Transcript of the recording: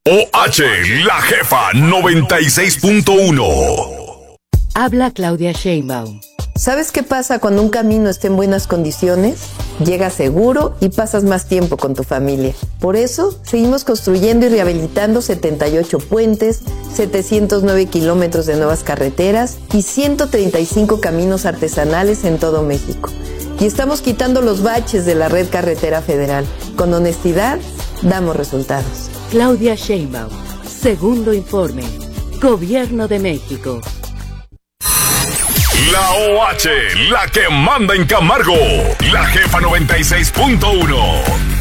OH, la jefa 96.1. Habla Claudia Sheinbaum. ¿Sabes qué pasa cuando un camino está en buenas condiciones? Llegas seguro y pasas más tiempo con tu familia. Por eso, seguimos construyendo y rehabilitando 78 puentes, 709 kilómetros de nuevas carreteras y 135 caminos artesanales en todo México. Y estamos quitando los baches de la red carretera federal. Con honestidad, damos resultados. Claudia Sheinbaum. Segundo informe. Gobierno de México. La OH, la que manda en Camargo. La jefa 96.1.